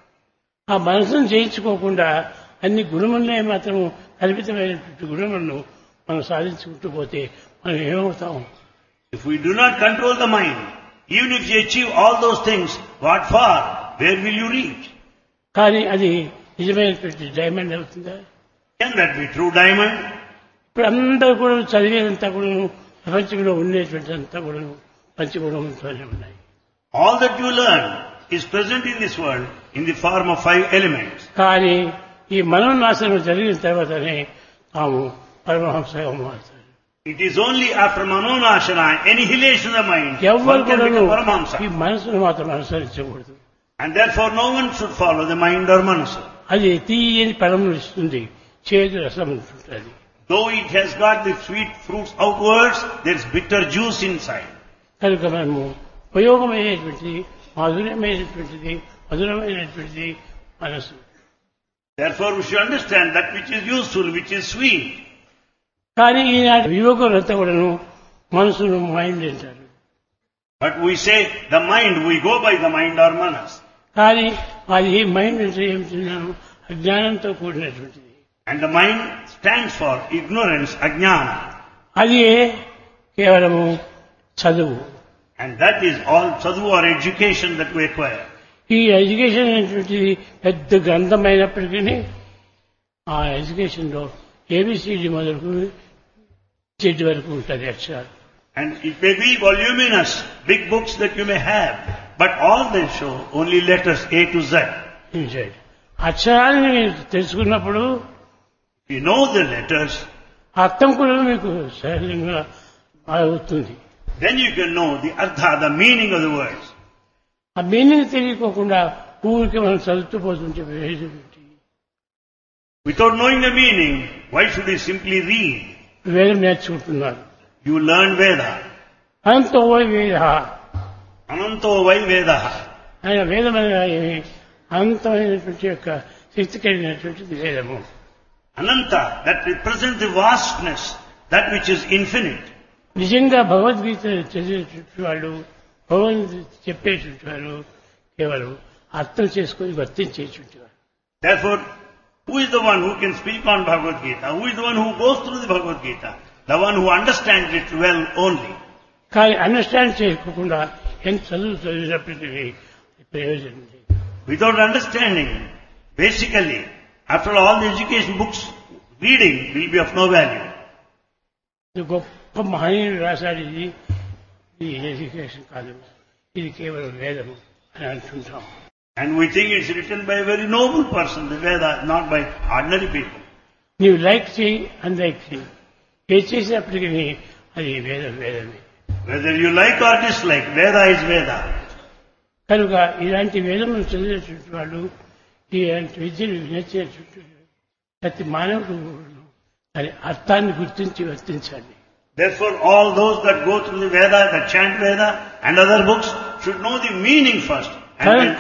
[SPEAKER 3] ఆ మనసును జయించుకోకుండా అన్ని గుణములనే మాత్రం కల్పితమైనటువంటి గుణములను మనం సాధించుకుంటూ పోతే మనం ఏమవుతాం?
[SPEAKER 2] If we do not control the mind, even if you achieve all those things, what for? Where will you reach?
[SPEAKER 3] కానీ అది నిజమైనటువంటి డైమండ్ అవుతుందా?
[SPEAKER 2] Can that be true diamond?
[SPEAKER 3] ఇప్పుడు అందరూ కూడా చదివేదంతా కూడా ప్రపంచంలో ఉండేటువంటి అంతా కూడా పంచగుణంతోనే ఉన్నాయి.
[SPEAKER 2] All that you learn is present in this world in the form of 5 elements.
[SPEAKER 3] కానీ ఈ మనోనాశనం జరిగిన తర్వాతనే తాము పరమహంసగా మారుతారు.
[SPEAKER 2] It is only after manonashana, annihilation of the mind,
[SPEAKER 3] ఎవరు
[SPEAKER 2] one can
[SPEAKER 3] కూడా
[SPEAKER 2] become Paramahamsa.
[SPEAKER 3] ఈ మనసును మాత్రం అనుసరించకూడదు.
[SPEAKER 2] And therefore no one should follow the mind or manasa.
[SPEAKER 3] అది తీయని ఫలములు ఇస్తుంది, చేదు రసం ఉంటుంది.
[SPEAKER 2] Though it has got the sweet fruits outwards, there is bitter juice inside.
[SPEAKER 3] కనుక మనము ఉపయోగమైనటువంటిది, మాధుర్యమైనటువంటిది, మధురమైనటువంటిది మనసు.
[SPEAKER 2] Therefore we should understand that which is useful, which is sweet.
[SPEAKER 3] కానీ ఈనాటి యువకులంతా కూడాను మనసును మైండ్ అంటారు.
[SPEAKER 2] But we say the mind, we go by the mind or manas.
[SPEAKER 3] కానీ అది మైండ్ అంటే ఏమిటన్నాను? అజ్ఞానంతో కూడినటువంటిది.
[SPEAKER 2] And the mind stands for ignorance, ajnana.
[SPEAKER 3] అది కేవలము చదువు.
[SPEAKER 2] And that is all sadhu or education that we acquire.
[SPEAKER 3] ఈ education అనేటువంటిది పెద్ద గ్రంథమైనప్పటికీ ఆ ఎడ్యుకేషన్ లో ఏబిసిడి మొదలుకు చెడ్డి వరకు ఉంటుంది అక్షరాలు.
[SPEAKER 2] And it may be voluminous, big books that you may have, but all they show only letters A to Z.
[SPEAKER 3] అక్షరాన్ని మీరు తెలుసుకున్నప్పుడు
[SPEAKER 2] If you know the letters,
[SPEAKER 3] అర్థం కూడా మీకు సరళంగా అవుతుంది.
[SPEAKER 2] then you can know the artha, the meaning of the words.
[SPEAKER 3] ఆ meaning తెలియకోకుండా ఊరికి మనం చదువుతూ పోతుంటే ప్రయోజనం ఏంటి?
[SPEAKER 2] Without knowing the meaning, why should you simply read?
[SPEAKER 3] వేదం నేర్చుకుంటున్నారు.
[SPEAKER 2] You learn Veda.
[SPEAKER 3] అనంతో వేద,
[SPEAKER 2] Ananto vai Vedaha.
[SPEAKER 3] ఆయన వేదమైన అనంతమైనటువంటి యొక్క శక్తి కలిగినటువంటిది వేదము.
[SPEAKER 2] Ananta, that represents the vastness, that which is infinite.
[SPEAKER 3] నిజంగా భగవద్గీత చదివేటువంటి వాళ్ళు, భగవద్గీత చెప్పేటువంటి వాళ్ళు కేవలం అర్థం చేసుకొని వర్తించేటువంటి వారు.
[SPEAKER 2] Therefore, who is the one who can speak on Bhagavad Gita? Who is the one who goes through the Bhagavad Gita? The one who understands it well only.
[SPEAKER 3] కానీ అండర్స్టాండ్ చేయకుండా ఎంత చదువు చదివినప్పటికీ ప్రయోజనం లేదు.
[SPEAKER 2] Without understanding, basically, after all the education books, reading will be of no value.
[SPEAKER 3] ఇది గొప్ప మహనీయుడు రాశాడు, ఇది ఎడ్యుకేషన్ కాదు, ఇది కేవలం వేదము అని అంటుంటాం.
[SPEAKER 2] And we think it's written by a very noble person, the Veda, not by ordinary people.
[SPEAKER 3] నీవు లైక్ చేయి, అన్లైక్ చేయి, ఏ చేసినప్పటికీ అది వేదమే.
[SPEAKER 2] Whether you like or dislike, Veda is Veda.
[SPEAKER 3] కనుక ఇలాంటి వేదములు చదివేటువంటి వాళ్ళు, ఇలాంటి విద్యను నేర్చేటువంటి ప్రతి మానవుడు దాని అర్థాన్ని గుర్తించి వర్తించాలి.
[SPEAKER 2] Therefore, all those that go through the Veda, that chant Veda and other books should know the meaning first and then act.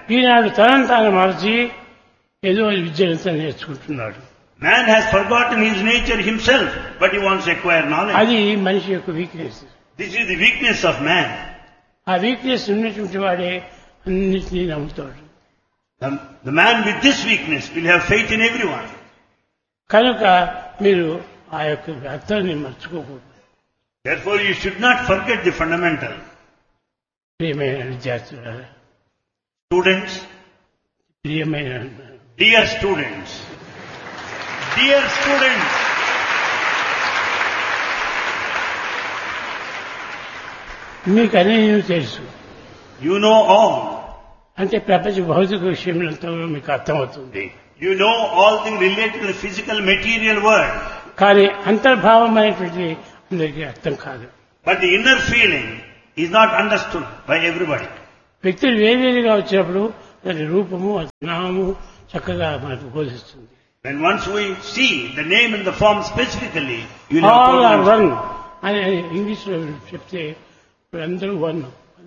[SPEAKER 3] ఈనాడు తనను తాను మరచి ఏదో విద్యనంతా నేర్చుకుంటున్నాడు.
[SPEAKER 2] Man has forgotten his nature himself, but he wants to acquire knowledge.
[SPEAKER 3] అది మనిషి యొక్క weakness.
[SPEAKER 2] This is the weakness of man.
[SPEAKER 3] ఆ weakness ఉన్నటువంటి వాడే అన్నిటినీ నమ్ముతాడు.
[SPEAKER 2] The man with this weakness will have faith in everyone.
[SPEAKER 3] కనుక మీరు ఆ యొక్క అర్థాన్ని మర్చిపోకూడదు.
[SPEAKER 2] Therefore you should not forget the fundamental.
[SPEAKER 3] ప్రియమైన విద్యార్థులారా,
[SPEAKER 2] Students,
[SPEAKER 3] ప్రియమైన
[SPEAKER 2] dear students, dear students,
[SPEAKER 3] మీకు అనేవి తెలుసు.
[SPEAKER 2] you know all.
[SPEAKER 3] అంటే ప్రపంచ భౌతిక విషయంలో మీకు అర్థమవుతుంది.
[SPEAKER 2] You know all things related to the physical material world.
[SPEAKER 3] కానీ అంతర్భావం అనేటువంటిది అందరికీ అర్థం కాదు.
[SPEAKER 2] But the inner feeling is not understood by everybody.
[SPEAKER 3] వ్యక్తులు వేరువేరుగా వచ్చినప్పుడు దాని రూపము నామము చక్కగా మనకు బోధిస్తుంది.
[SPEAKER 2] When once we see the name and the form specifically, you
[SPEAKER 3] all are
[SPEAKER 2] know.
[SPEAKER 3] One అని ఇంగ్లీష్ లో చెప్తే అందరూ one.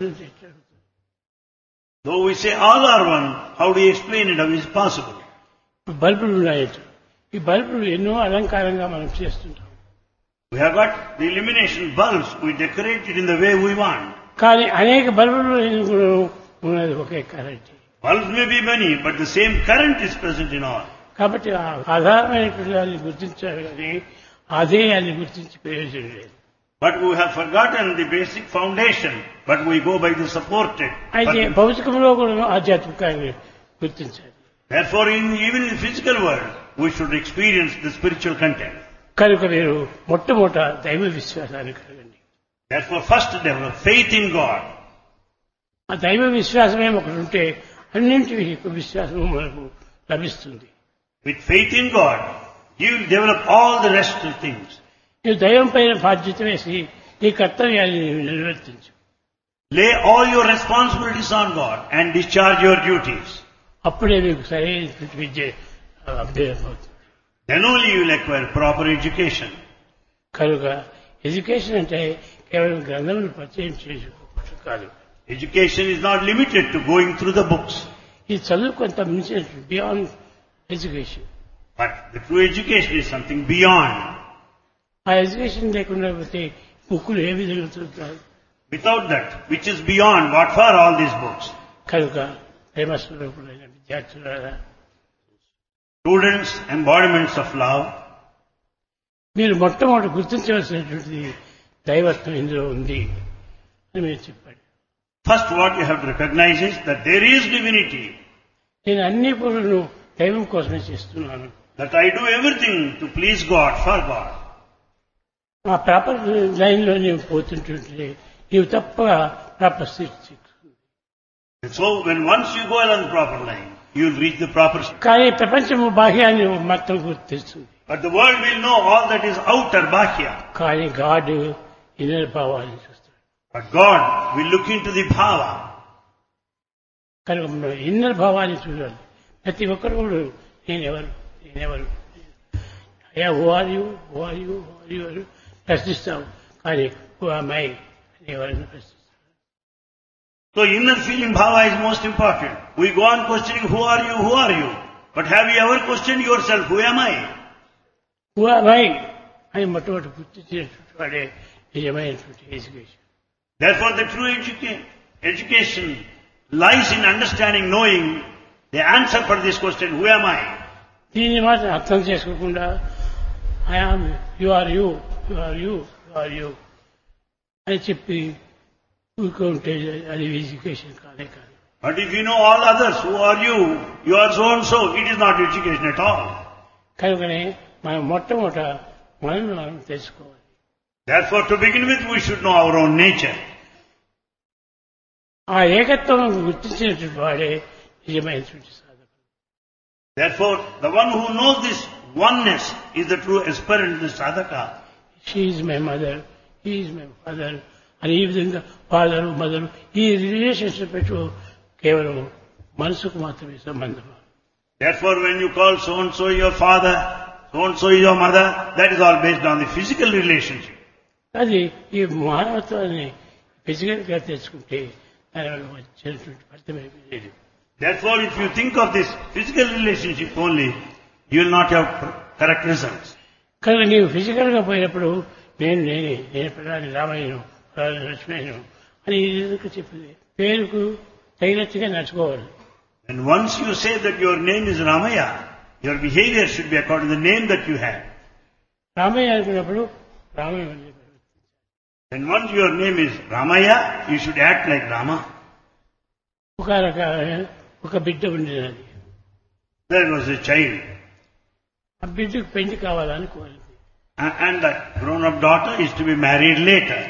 [SPEAKER 2] Though we say all are one, how do you explain it? How is it possible?
[SPEAKER 3] బల్బులు ఉన్నాయట. ఈ బల్బులు ఎన్నో అలంకారంగా మనం చేస్తుంటాం.
[SPEAKER 2] We have got the illumination bulbs. We decorate it in the way we want.
[SPEAKER 3] కానీ అనేక బల్బులు ఉన్నది ఒకే current.
[SPEAKER 2] Bulbs may be many, but the same current is present in all.
[SPEAKER 3] కాబట్టి ఆ ఆధారమైనటువంటి దాన్ని గుర్తించాలి కానీ అదే అని గుర్తించి ప్రయోజనం లేదు.
[SPEAKER 2] But we have forgotten the basic foundation, but we go by the supported.
[SPEAKER 3] అయితే భౌతికంలో కూడా ఆధ్యాత్మికాన్ని గుర్తించాలి.
[SPEAKER 2] Therefore, even in the physical world, we should experience the spiritual content.
[SPEAKER 3] కనుక మీరు మొట్టమొదట దైవ విశ్వాసాన్ని కలగండి.
[SPEAKER 2] Therefore, first develop faith in God.
[SPEAKER 3] ఆ దైవ విశ్వాసమే ఒకటి ఉంటే అన్నింటి విశ్వాసము మనకు లభిస్తుంది.
[SPEAKER 2] With faith in God, you will develop all the rest of things.
[SPEAKER 3] నీవు దైవం పైన బాధ్యత వేసి నీ కర్తవ్యాన్ని నిర్వర్తించు.
[SPEAKER 2] Lay all your responsibilities on God and discharge your duties.
[SPEAKER 3] అప్పుడే మీకు సరైన విద్య అభ్యర్థమవుతుంది.
[SPEAKER 2] Then only you will acquire proper education.
[SPEAKER 3] కనుక ఎడ్యుకేషన్ అంటే కేవలం గ్రంథములు పరిచయం చేసుకోవచ్చు కాదు.
[SPEAKER 2] Education is not limited to going through the books.
[SPEAKER 3] ఈ చదువు కొంత మించిన beyond education.
[SPEAKER 2] But the true education is something beyond.
[SPEAKER 3] ఆ ఎడ్యుకేషన్ లేకుండా పోతే బుక్కులు ఏ విధంగా చదువుతారు?
[SPEAKER 2] Without that, which is beyond, what for all these books?
[SPEAKER 3] కనుక ప్రేమస్వరూపులైన విద్యార్థులారా,
[SPEAKER 2] Students, embodiments of love,
[SPEAKER 3] మీరు మొట్టమొదటి గుర్తించవలసినటువంటిది దైవత్వం ఇందులో ఉంది అని మీరు చెప్పాడు.
[SPEAKER 2] first what you have to recognize is that there is divinity.
[SPEAKER 3] నేను అన్ని పనులను దైవం కోసమే చేస్తున్నాను.
[SPEAKER 2] That I do everything to please God, for God.
[SPEAKER 3] ఆ ప్రాపర్ లైన్ లో నీవు పోతుంటుంటే నీవు తప్పగా ప్రాపర్ స్థితి.
[SPEAKER 2] And so when once you go along the proper line, you will reach the proper state.
[SPEAKER 3] కానీ ప్రపంచము బాహ్యాన్ని మాత్రం గుర్తిస్తుంది.
[SPEAKER 2] But the world will know all that is outer, bahya.
[SPEAKER 3] కానీ గాడ్ ఇన్నర్ భావాన్ని చూస్తాడు.
[SPEAKER 2] But God will look into the bhava.
[SPEAKER 3] కనుక మనం inner భావాన్ని చూడాలి. ప్రతి ఒక్కరు కూడా నేనెవరు అయ్యా ఓఆర్యూ ప్రశ్నిస్తాం. కానీ మై ఎవరిని ప్రశ్నిస్తాం.
[SPEAKER 2] So inner feeling bhava is most important. We go on questioning who are you? But have you ever questioned yourself, who am I?
[SPEAKER 3] My అని మొట్టమొదటి గుర్తించినటువంటి వాడే నిజమైనటువంటి education.
[SPEAKER 2] Therefore the true education lies in understanding, knowing the answer for this question, who am I?
[SPEAKER 3] దీన్ని మాత్రం అర్థం చేసుకోకుండా I am you are you అని చెప్పి ఊరుకుంటే అది ఎడ్యుకేషన్ కాదే కాదు.
[SPEAKER 2] But if you know all others, who are you? You are so and so. It is not education at all.
[SPEAKER 3] కనుకనే మనం మొట్టమొదట మనం తెలుసుకోవాలి.
[SPEAKER 2] Therefore, to begin with, we should know our own nature.
[SPEAKER 3] ఆ ఏకత్వం గుర్తించినటువంటి వాడే నిజమైనటువంటి సాధకుడు.
[SPEAKER 2] Therefore, the one who knows this oneness is the true aspirant, the sadhaka.
[SPEAKER 3] She is my mother, he is my father అని ఈ విధంగా father mother ఈ రిలేషన్షిప్ కేవలం మనసుకు మాత్రమే సంబంధం.
[SPEAKER 2] Therefore, when you call so and so your father, so and so your mother, that is all based on the physical relationship.
[SPEAKER 3] అది ఈ మానవత్వాన్ని ఫిజికల్ గా తెచ్చుకుంటే దానివల్ల వచ్చినటువంటి ఫలితమేమీ లేదు.
[SPEAKER 2] Therefore, if you think of this physical relationship only, you will not have correct results.
[SPEAKER 3] కనుక నీవు ఫిజికల్ గా పోయినప్పుడు నేను ప్రధాని రామయ్యను ప్రధాని లక్ష్మయ్యను అని ఎందుకు చెప్పింది పేరుకు తగినట్టుగా నడుచుకోవాలి.
[SPEAKER 2] And once you say that your name is Ramaya, your behavior should be according to the name that you have.
[SPEAKER 3] Ramayya అనుకున్నప్పుడు Ramayya.
[SPEAKER 2] And once your name is Ramaya, you should act like Rama.
[SPEAKER 3] ఒక బిడ్డ ఉండేది.
[SPEAKER 2] There was a child.
[SPEAKER 3] ఆ బిడ్డకు పెళ్లి కావాలని కోరింది.
[SPEAKER 2] And that grown-up daughter is to be married later.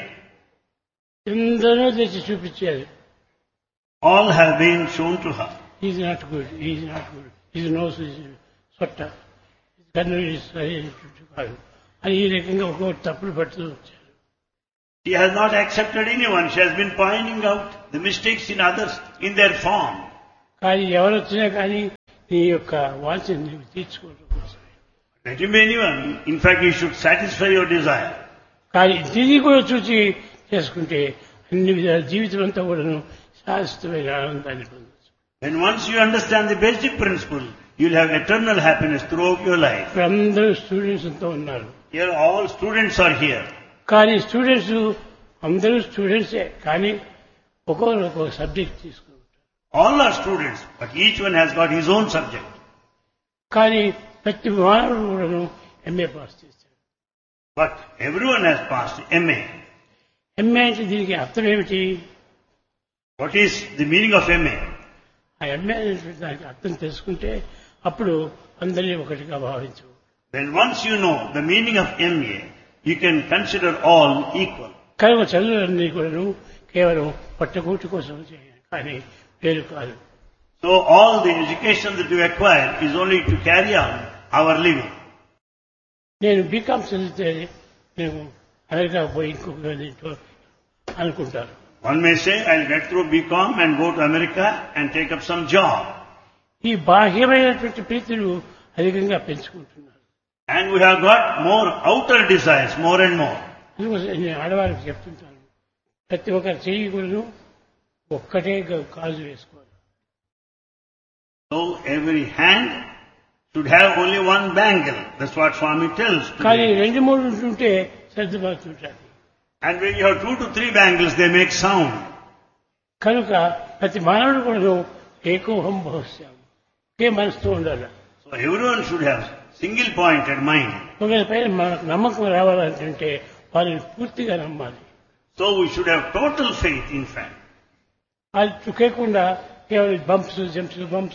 [SPEAKER 3] ఎందరో తెచ్చి చూపించారు.
[SPEAKER 2] All have been shown to her.
[SPEAKER 3] He's not good. He's not good. His nose is సొట్ట. కన్ను కాదు అని ఈ రకంగా ఒక్కొక్క తప్పులు పడుతూ వచ్చారు.
[SPEAKER 2] She has not accepted anyone. She has been pointing out the mistakes in others in their form.
[SPEAKER 3] కానీ ఎవరు వచ్చినా కానీ నీ యొక్క వాంఛను నీవు తీర్చుకోవడం కోసం.
[SPEAKER 2] Let him be anyone. In fact, you should satisfy your desire.
[SPEAKER 3] కానీ దీన్ని కూడా చూసి చేసుకుంటే అన్ని విధాల జీవితం అంతా కూడాను శాశ్వతమైన ఆనందాన్ని పొందవచ్చు.
[SPEAKER 2] When once you understand the basic principle, you will have eternal happiness throughout your life.
[SPEAKER 3] అందరూ స్టూడెంట్స్ అంతా ఉన్నారు.
[SPEAKER 2] Here all students are here.
[SPEAKER 3] కానీ స్టూడెంట్స్ అందరూ స్టూడెంట్సే కానీ ఒక్కొక్కరు ఒక్కొక్క సబ్జెక్ట్ తీసుకుంటారు.
[SPEAKER 2] All are students, but each one has got his own subject.
[SPEAKER 3] కానీ ప్రతి మానవుడు కూడాను ఎంఏ పాస్ చేశాడు.
[SPEAKER 2] But everyone has passed MA.
[SPEAKER 3] MA అంటే దీనికి అర్థం ఏమిటి?
[SPEAKER 2] What is the meaning of MA?
[SPEAKER 3] ఆ ఎంఏ దానికి అర్థం తెలుసుకుంటే అప్పుడు అందరినీ ఒకటిగా భావించు.
[SPEAKER 2] When once you know the meaning of MA, you can consider all equal.
[SPEAKER 3] కనుక చదువులన్నీ కూడాను కేవలం పట్టకూటి కోసం చేయాలి కానీ వేరు కాదు.
[SPEAKER 2] So all the education that you acquire is only to carry on our living.
[SPEAKER 3] నేను బీకామ్ చదివితే నేను అమెరికా పోయి ఇంకొక అనుకుంటారు.
[SPEAKER 2] One may say, I'll get through BCom and go to America and take up some job.
[SPEAKER 3] ఈ బాహ్యమైనటువంటి ప్రీతులు అధికంగా పెంచుకుంటున్నారు.
[SPEAKER 2] And we have got more outer desires, more and more.
[SPEAKER 3] నేను ఆడవారికి చెప్తుంటాను ప్రతి ఒక్కరు చేయకూడదు ఒక్కటే కాజు వేసుకోవాలి.
[SPEAKER 2] So every hand should have only one bangle. That's what Swami tells.
[SPEAKER 3] కానీ రెండు మూడు ఉంటుంటే సర్దుబాతుంటారు.
[SPEAKER 2] And when you have 2 to 3 bangles, they make sound.
[SPEAKER 3] కనుక ప్రతి మానవుడు కూడా ఏకోహం భవిష్యం ఒకే మనసుతో ఉండాలి.
[SPEAKER 2] So everyone should have single-pointed mind.
[SPEAKER 3] ఒకరి పైన మనకు నమ్మకం రావాలంటే వాళ్ళని పూర్తిగా నమ్మాలి.
[SPEAKER 2] So we should have total faith, in fact.
[SPEAKER 3] అది చుకేకుండా కేవలం బంప్స్ జంప్స్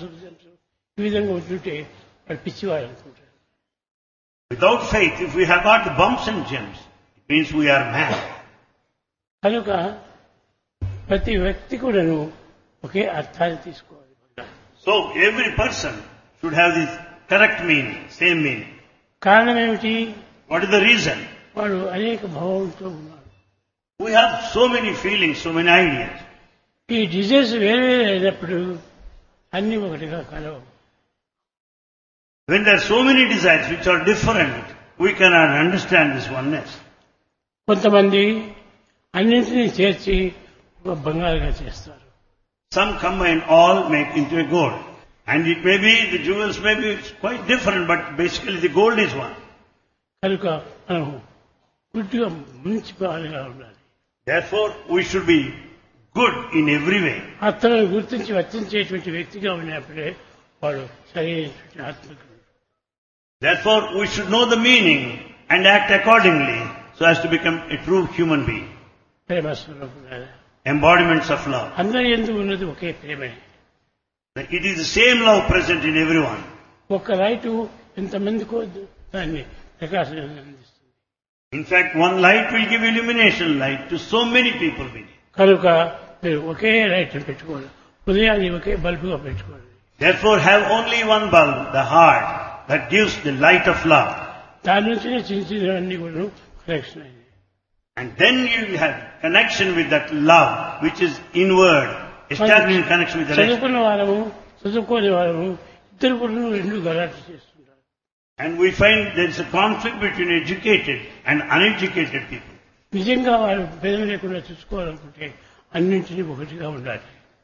[SPEAKER 3] ఈ విధంగా ఉంటుంటే వాళ్ళు పిచ్చివారు అనుకుంటారు.
[SPEAKER 2] Without faith, if we have got the bumps and jumps, it means we are mad.
[SPEAKER 3] కనుక ప్రతి వ్యక్తి కూడాను ఒకే అర్థాన్ని తీసుకోవాలి.
[SPEAKER 2] So every person should have this correct meaning, same meaning.
[SPEAKER 3] కారణం ఏమిటి?
[SPEAKER 2] What is the reason?
[SPEAKER 3] వాడు అనేక భావంతో ఉన్నాడు.
[SPEAKER 2] We have so many feelings, so many ideas.
[SPEAKER 3] ఈ డిజైన్స్ వేరే వేరే అయినప్పుడు అన్ని ఒకటిగా కలవు.
[SPEAKER 2] When there are so many desires which are different, we cannot understand this oneness.
[SPEAKER 3] కొంతమంది అన్నింటినీ చేర్చి ఒక బంగారుగా చేస్తారు.
[SPEAKER 2] Some combine all, make into a gold. And it may be, the jewels may be quite different, but basically the gold is one.
[SPEAKER 3] కనుక మనం గుడ్డిగా మున్సిపాలుగా ఉండాలి.
[SPEAKER 2] Therefore, we should be good in every way.
[SPEAKER 3] ఆత్మను గుర్తించి వర్తించేటువంటి వ్యక్తిగా ఉన్నప్పుడే వాడు సరైనటువంటి ఆత్మకు.
[SPEAKER 2] Therefore, we should know the meaning and act accordingly so as to become a true human being.
[SPEAKER 3] ప్రేమ స్వరూపులారా,
[SPEAKER 2] Embodiments of love.
[SPEAKER 3] అందరి యందు ఉన్నది ఒకే ప్రేమే.
[SPEAKER 2] It is the same love present in everyone.
[SPEAKER 3] ఒక్క లైటు ఎంతమందికో దాన్ని ప్రకాశం అందిస్తుంది.
[SPEAKER 2] In fact, one light will give illumination light to so many people with it.
[SPEAKER 3] కనుక మీరు ఒకే లైట్ పెట్టుకోవాలి. ఉదయాన్ని ఒకే బల్బుగా పెట్టుకోవాలి.
[SPEAKER 2] Therefore, have only one bulb, the heart, that gives the light of love.
[SPEAKER 3] దాని నుంచి చిన్న చిన్నవన్నీ కూడా కనెక్షన్ అయింది.
[SPEAKER 2] And then you will have connection with that love which is inward, establishing connection with the rest.
[SPEAKER 3] చదువుకున్న వారము చదువుకోని వారము ఇద్దరు కూడా రెండు గలాట చేస్తుంటారు.
[SPEAKER 2] And we find there is a conflict between educated and uneducated people.
[SPEAKER 3] నిజంగా వారు భేదం లేకుండా చూసుకోవాలనుకుంటే అన్నింటినీ ఒకటిగా ఉండాలి.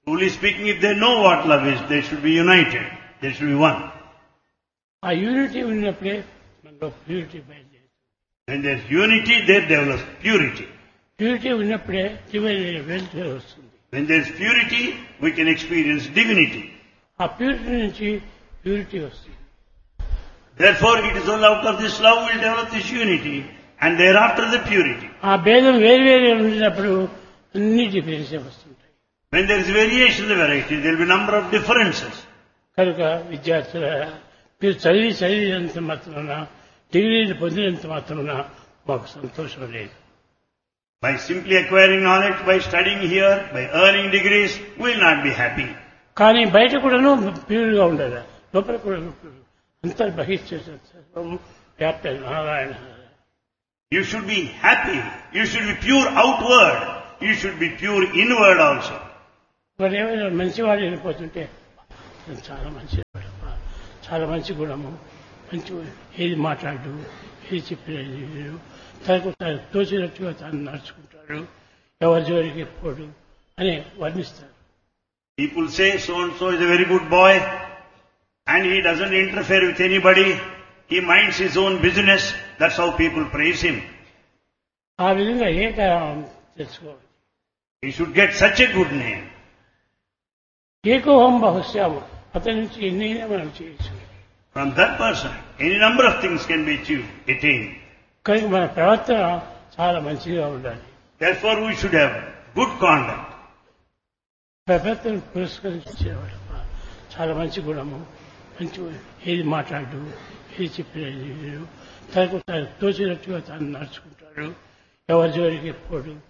[SPEAKER 2] Truly speaking, if they know what love is, they should be united. They should be one.
[SPEAKER 3] ఆ యూనిటీ ఉన్నప్పుడే మనలో ప్యూరిటీ బయలుదేరుతుంది.
[SPEAKER 2] When there's unity, there develops purity.
[SPEAKER 3] Purity ఉన్నప్పుడే డివైన్ వెల్ఫేర్ వస్తుంది.
[SPEAKER 2] When there's purity, we can experience divinity.
[SPEAKER 3] ఆ purity నుంచి purity వస్తుంది.
[SPEAKER 2] Therefore, it is all out of this love will develop this unity, and thereafter the purity.
[SPEAKER 3] ఆ భేదం వేరు ఉండినప్పుడు అన్ని difference వస్తుంటాయి.
[SPEAKER 2] When there is variation in the variety, there will be number of differences.
[SPEAKER 3] కనుక విద్యార్థుల మీరు చదివినంత మాత్రాన డిగ్రీలు పొందినంత మాత్రాన మాకు సంతోషం లేదు.
[SPEAKER 2] By simply acquiring knowledge, by studying here, by earning degrees, we will not be happy.
[SPEAKER 3] కానీ బయట కూడాను ప్యూర్గా ఉండాలి, లోపల కూడా అంతర్బహిష్ట వ్యాప్త Narayana.
[SPEAKER 2] You should be happy. You should be pure outward. You should be pure inward also.
[SPEAKER 3] మరి ఏమైనా మంచివాడు వెళ్ళిపోతుంటే చాలా మంచివాడు, చాలా మంచి గుణము, మంచి ఏది మాట్లాడు, ఏది చెప్పినది తనకు తాను తోచినట్టుగా తాను నడుచుకుంటాడు, ఎవరి జోలికి పోడు అని వర్ణిస్తారు.
[SPEAKER 2] People say so and so is a very good boy and he doesn't interfere with anybody. He minds his own business. That's how people praise him.
[SPEAKER 3] ఆ విధంగా ఏకం తెలుసుకోవాలి.
[SPEAKER 2] He should get such a good name.
[SPEAKER 3] ఏకోహం బహుశ్యాము, అతని నుంచి ఎన్నైనా మనం చేయొచ్చు.
[SPEAKER 2] From that person, any number of things can be attained.
[SPEAKER 3] కనుక మన ప్రవర్తన చాలా మంచిగా ఉండాలి.
[SPEAKER 2] Therefore, we should have good conduct.
[SPEAKER 3] ప్రవర్తన పురస్కరించేవాడు చాలా మంచి గుణము, మంచి ఏది మాట్లాడు, ఏది చెప్పినది తనకు తాను తోచినట్టుగా తాను నడుచుకుంటాడు, ఎవరి జోలికి పోడు